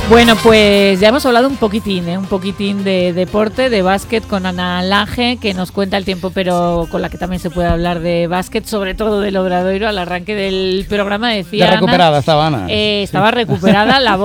Bueno, pues ya hemos hablado un poquitín de deporte, de básquet con Ana Lange, que nos cuenta el tiempo, pero con la que también se puede hablar de básquet, sobre todo del Obradoiro. Al arranque del programa decía Ya recuperada Ana, estaba Ana. estaba recuperada, la